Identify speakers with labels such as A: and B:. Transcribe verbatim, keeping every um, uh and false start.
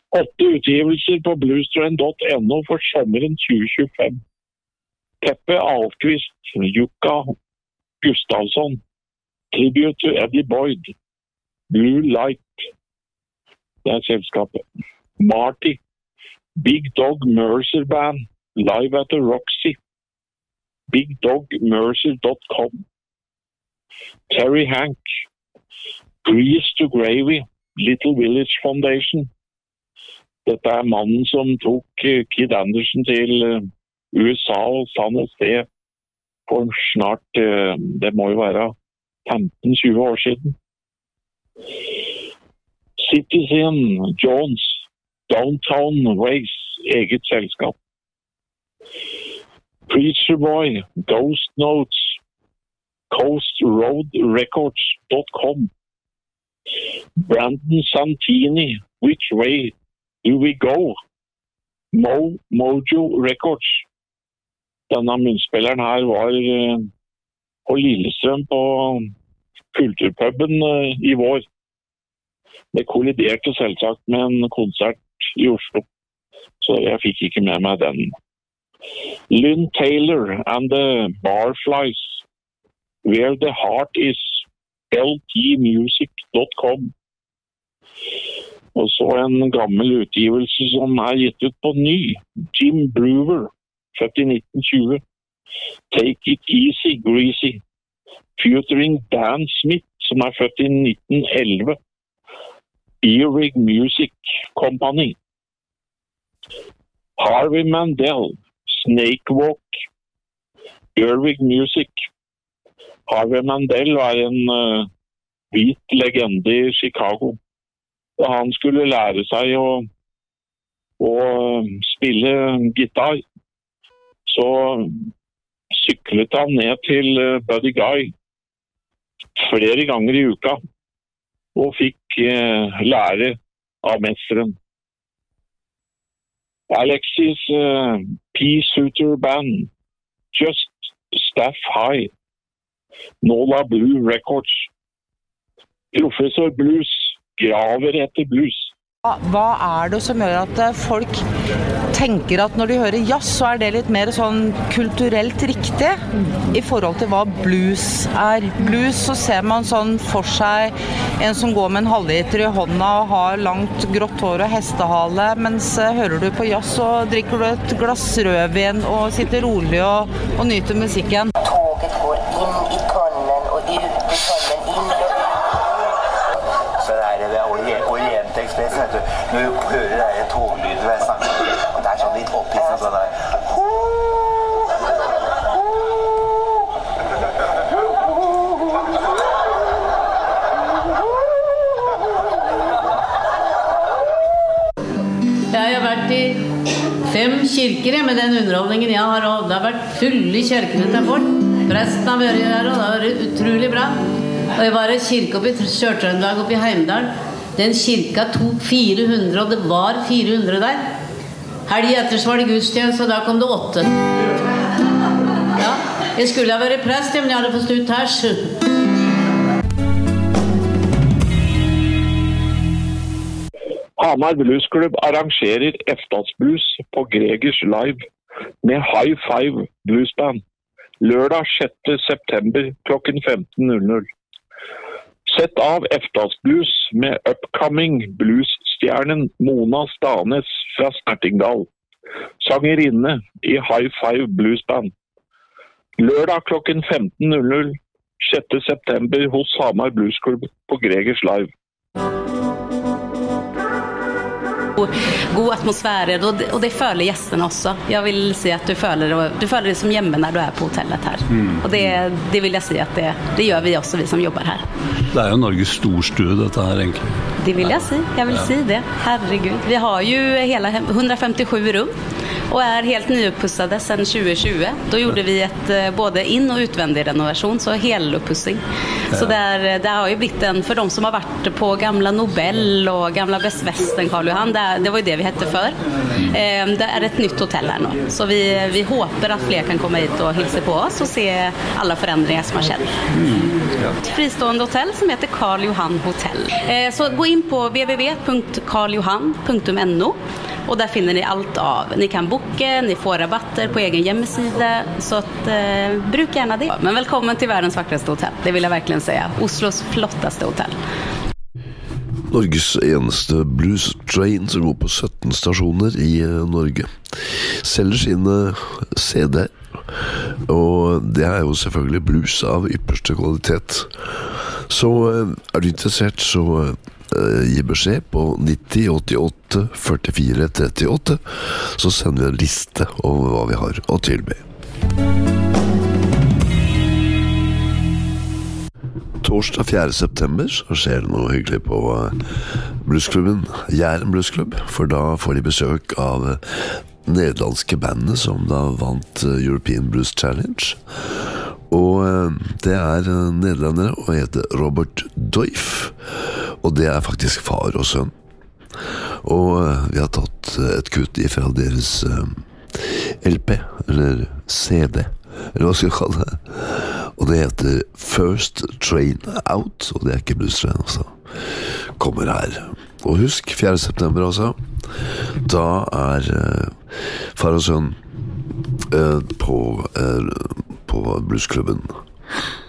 A: Åtte utgivelser på bluestrain dot no for sommeren tjue tjuefem. Peppe Alquist, Jukka Gustavsson, Tribute to Eddie Boyd, Blue Light, det er selskapet. Marty, Big Dog Mercer Band, Live at the Roxy, big dog mercer dot com, Terry Hank, Grease to Gravy, Little Village Foundation. Dette er mannen som tok Kid Anderson til U S A og San Jose for snart, det må jo være femten til tjue år siden. Citizen Jones, Downtown Race, eget selskap. Preacher Boy, Ghost Notes, Coast Road Records dot com, Brandon Santini, Which Way Do We Go? Mo, Mojo Records. Denne munnspilleren her var uh, på Lillestrøm på kulturpuben uh, i vår. Det kolliderte selvsagt med en konsert i Oslo, så jeg fikk ikke med meg den. Lynn Taylor and the Barflies, Where the Heart Is, L T music dot com. Og så en gammel utgivelse som er gitt ut på ny. Jim Brewer, født i nitten tjue. Take It Easy, Greasy. Featuring Dan Smith, som er født i nitten elleve. Earwig Music Company. Harvey Mandel, Snake Walk. Earwig Music. Harvey Mandel var en uh, hvit legende i Chicago. Da han skulle lære seg å, å spille gitar, så syklet han ned til Buddy Guy flere ganger i uka og fikk eh, lære av mesteren. Alexis eh, P-Suiter Band, Just Staff High, Nola Blue Records, Professor Blues, graver etter blues.
B: Hva er det som gjør at folk tenker at når de hører jazz, så er det litt mer sånn kulturelt riktig i forhold til hva blues er? Blues, så ser man sånn for seg en som går med en halvliter i hånda og har langt grått hår og hestehale, mens hører du på jazz, så drikker du et glass rødvin og sitter rolig og, og nyter musikken.
C: Toget går inn i tunnelen og ut i tunnelen, inn og Orientekspressen, vet du, når du hører det her toglyden hver sang, og det er sånn litt opphissende sånn der.
D: Jeg har vært i fem kirker med den underholdningen jeg har, og det har vært fulle kirkene til folk. Presten har vært her, og det har vært utrolig bra. Og jeg var i kirke oppe i Sør-Trøndelag, oppe i Heimdal. Den kirka tok fire hundre, og det var fire hundre der. Helg etter så var det gudstjeneste, og da kom det åtte. Ja, jeg skulle ha vært prest, men jeg hadde fått ut her.
A: Hamar Bluesklubb arrangerer Eftas-blues på Gregers Live med High Five Bluesband lørdag sjette september klokken femten null null. Sett av Eftas Blues med upcoming bluesstjernen Mona Stanes fra Snertingdal, sangerinne i High Five Bluesband. Lørdag klokken femten null null, sjette september hos Hamar Bluesklubb på Gregers Live.
E: God atmosfär och det, och det føler gästerna också. Jag vill se att du føler det, du føler det som hjemme när du är på hotellet här. Mm. Och det, det vill jag säga att det, det gör vi också, vi som jobbar här.
F: Det är ju Norges storstue detta här egentligen.
E: Det vill jag säga, jag vill ja. säga det. Herregud. Vi har ju hela hundrafemtiosju rum och är helt nyuppussade sedan tjugo tjugo. Då gjorde vi ett både in- och utvändig renovation, så heluppussing. Ja. Så där, där har ju blivit en, för de som har varit på gamla Nobel och gamla Best Western, Karl Johan, det, det var ju det vi hette för. Eh, det är ett nytt hotell här nu. Så vi, vi hoppas att fler kan komma hit och hilsa på oss och se alla förändringar som har skett. Mm. Ett fristående hotell som heter Karl Johan Hotell. Eh, så gå in på w w w punkt karl johan punkt no och där finner ni allt av. Ni kan boka, ni får rabatter på egen hemsida, så att eh, bruk gärna det. Men välkommen till världens vackraste hotell, det vill jag verkligen säga. Oslos flottaste hotell.
G: Norges eneste blues train som går på sytten stasjoner i Norge. Selger sine C D, og det er jo selvfølgelig blues av ypperste kvalitet. Så er du interessert, så uh, gi beskjed på nitti åttiåtte førtifire trettiåtte, så sender vi en liste over hva vi har å tilby. Torsdag fjerde september så skjer det noe hyggelig på bluesklubben Jæren Bluesklubb, for da får de besøk av nederlandske bandet som da vant European Blues Challenge. Og det er nederlandere og heter Robert Doif, og det er faktisk far og sønn. Og vi har tatt et kutt fra deres L P, eller C D, eller hva skal jeg kalle det? Og det heter First Train Out, og det er ikke bluestrain, altså. Kommer her. Og husk, fjerde september altså, da er uh, far og sønn uh, på, uh, på bluesklubben.